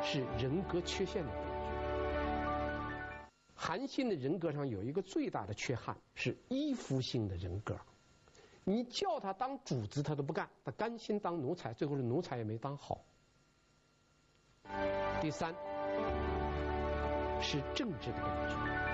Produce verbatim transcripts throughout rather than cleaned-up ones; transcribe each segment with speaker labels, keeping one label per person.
Speaker 1: 是人格缺陷的本质。韩信的人格上有一个最大的缺憾，是依附性的人格。你叫他当主子，他都不干，他甘心当奴才，最后是奴才也没当好。第三是政治的本质。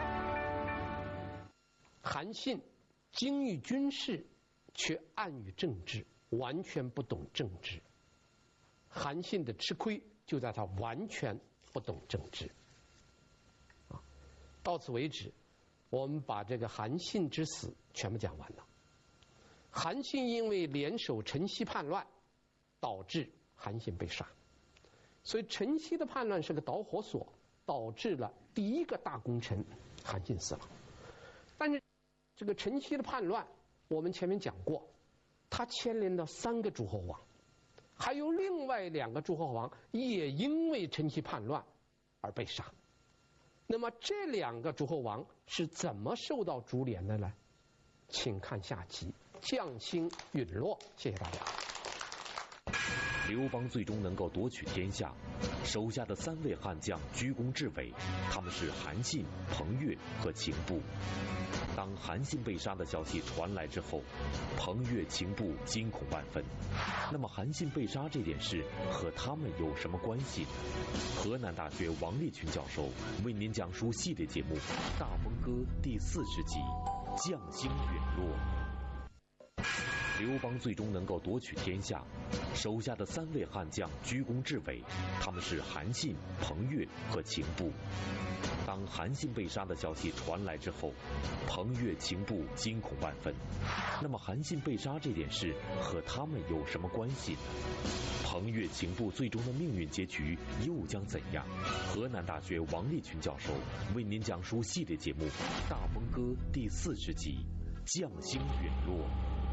Speaker 1: 韩信精于军事，却暗于政治，完全不懂政治。韩信的吃亏就在他完全不懂政治。啊，到此为止，我们把这个韩信之死全部讲完了。韩信因为联手陈豨叛乱，导致韩信被杀。所以陈豨的叛乱是个导火索，导致了第一个大功臣韩信死了。但是这个陈豨的叛乱，我们前面讲过，他牵连到三个诸侯王，还有另外两个诸侯王也因为陈豨叛乱而被杀。那么这两个诸侯王是怎么受到株连的呢？请看下集将星陨落。谢谢大家。
Speaker 2: 刘邦最终能够夺取天下，手下的三位悍将居功至伟，他们是韩信、彭越和秦布。当韩信被杀的消息传来之后，彭越、秦布惊恐万分。那么韩信被杀这件事和他们有什么关系呢？河南大学王立群教授为您讲述系列节目《大风歌》第四十集《将星陨落》。刘邦最终能够夺取天下，手下的三位悍将居功至伟，他们是韩信、彭越和秦布。当韩信被杀的消息传来之后，彭越、秦布惊恐万分。那么韩信被杀这件事和他们有什么关系呢？彭越、秦布最终的命运结局又将怎样？河南大学王立群教授为您讲述系列节目《大风歌》第四十集《将星陨落》。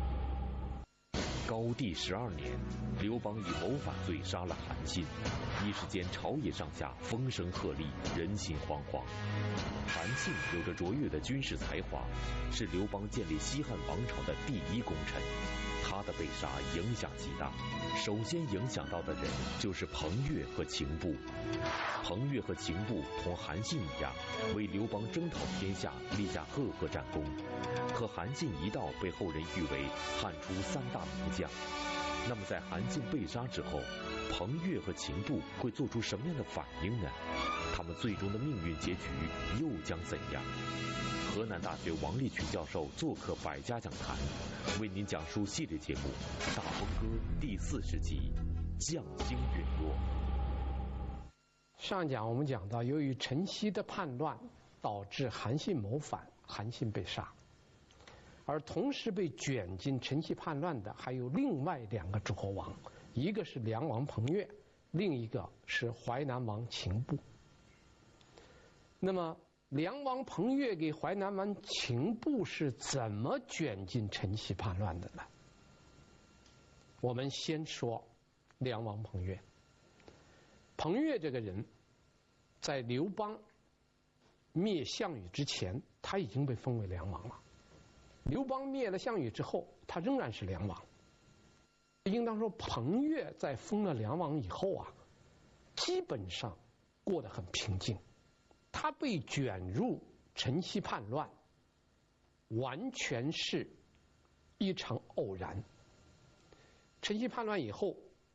Speaker 2: 高帝十二年，刘邦以谋反罪杀了韩信，一时间朝野上下风声鹤唳，人心惶惶。韩信有着卓越的军事才华，是刘邦建立西汉王朝的第一功臣。他的被杀影响极大，首先影响到的人就是彭越和秦布。彭越和秦布同韩信一样，为刘邦征讨天下立下赫赫战功。可韩信一道被后人誉为汉初三大名将。那么在韩信被杀之后，彭越和秦布会做出什么样的反应呢？他们最终的命运结局又将怎样？河南大学王立群教授做客百家讲坛，为您讲述系列节目《大风歌》第四十集《将星陨落》。
Speaker 1: 上讲我们讲到，由于陈豨的叛乱导致韩信谋反，韩信被杀。而同时被卷进陈豨叛乱的还有另外两个诸侯王，一个是梁王彭越，另一个是淮南王秦布。那么梁王彭越给淮南王秦布是怎么卷进陈豨叛乱的呢？我们先说梁王彭越。彭越这个人在刘邦灭项羽之前，他已经被封为梁王了。刘邦灭了项羽之后，他仍然是梁王。应当说，彭越在封了梁王以后啊，基本上过得很平静。他被卷入陈豨叛乱，完全是一场偶然。陈豨叛乱以后，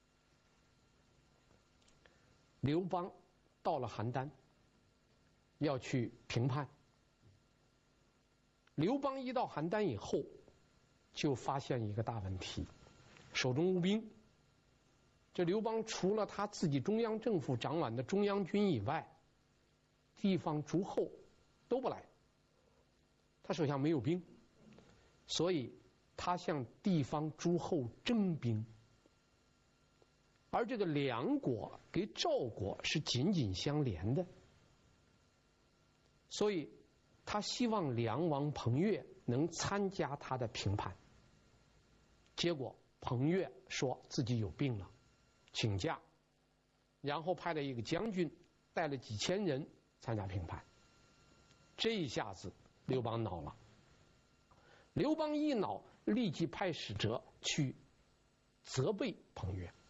Speaker 1: 刘邦到了邯郸，要去平叛。刘邦一到邯郸以后，就发现一个大问题，手中无兵。这刘邦除了他自己中央政府掌管的中央军以外，地方诸侯都不来，他手下没有兵，所以他向地方诸侯征兵。而这个梁国跟赵国是紧紧相连的，所以他希望梁王彭越能参加他的平叛。结果彭越说自己有病了，请假，然后派了一个将军带了几千人参加平叛。这一下子刘邦恼了，刘邦一恼，立即派使者去责备彭越。